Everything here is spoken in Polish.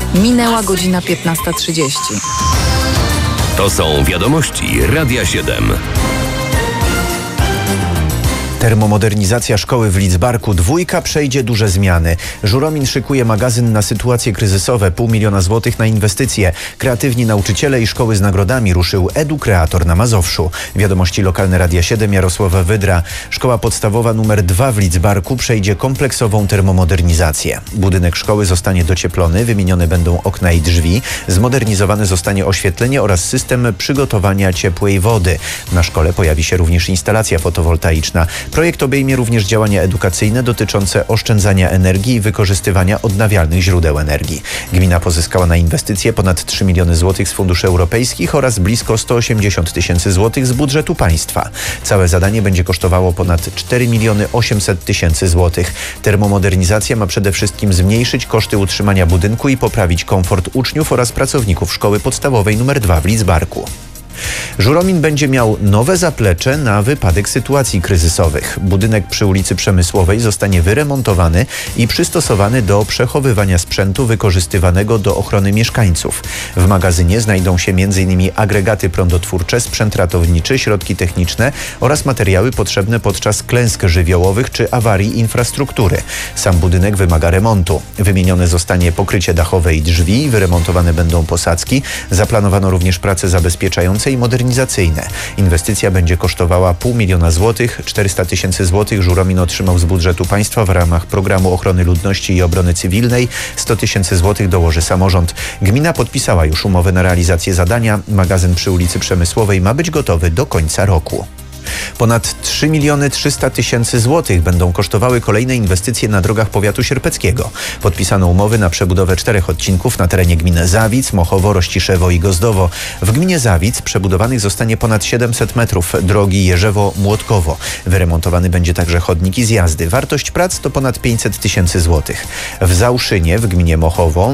Minęła godzina 15:30. To są wiadomości Radia 7. Termomodernizacja szkoły w Lidzbarku. Dwójka przejdzie duże zmiany. Żuromin szykuje magazyn na sytuacje kryzysowe. 500 000 złotych na inwestycje. Kreatywni nauczyciele i szkoły z nagrodami ruszył Edukreator na Mazowszu. Wiadomości lokalne Radia 7, Jarosława Wydra. Szkoła podstawowa nr 2 w Lidzbarku przejdzie kompleksową termomodernizację. Budynek szkoły zostanie docieplony, wymienione będą okna i drzwi. Zmodernizowane zostanie oświetlenie oraz system przygotowania ciepłej wody. Na szkole pojawi się również instalacja fotowoltaiczna. Projekt obejmie również działania edukacyjne dotyczące oszczędzania energii i wykorzystywania odnawialnych źródeł energii. Gmina pozyskała na inwestycje ponad 3 miliony złotych z funduszy europejskich oraz blisko 180 000 złotych z budżetu państwa. Całe zadanie będzie kosztowało ponad 4 800 000 złotych. Termomodernizacja ma przede wszystkim zmniejszyć koszty utrzymania budynku i poprawić komfort uczniów oraz pracowników szkoły podstawowej nr 2 w Lidzbarku. Żuromin będzie miał nowe zaplecze na wypadek sytuacji kryzysowych. Budynek przy ulicy Przemysłowej zostanie wyremontowany i przystosowany do przechowywania sprzętu wykorzystywanego do ochrony mieszkańców. W magazynie znajdą się m.in. agregaty prądotwórcze, sprzęt ratowniczy, środki techniczne oraz materiały potrzebne podczas klęsk żywiołowych czy awarii infrastruktury. Sam budynek wymaga remontu. Wymienione zostanie pokrycie dachowe i drzwi, wyremontowane będą posadzki. Zaplanowano również prace zabezpieczające i modernizacyjne. Inwestycja będzie kosztowała 500 000 złotych. 400 000 złotych Żuromin otrzymał z budżetu państwa w ramach Programu Ochrony Ludności i Obrony Cywilnej. 100 000 złotych dołoży samorząd. Gmina podpisała już umowę na realizację zadania. Magazyn przy ulicy Przemysłowej ma być gotowy do końca roku. Ponad 3 300 000 złotych będą kosztowały kolejne inwestycje na drogach powiatu sierpeckiego. Podpisano umowy na przebudowę 4 odcinków na terenie gmin Zawic, Mochowo, Rościszewo i Gozdowo. W gminie Zawic przebudowanych zostanie ponad 700 metrów drogi Jerzewo-Młotkowo. Wyremontowany będzie także chodnik i zjazdy. Wartość prac to ponad 500 000 złotych. W Załszynie w gminie Mochowo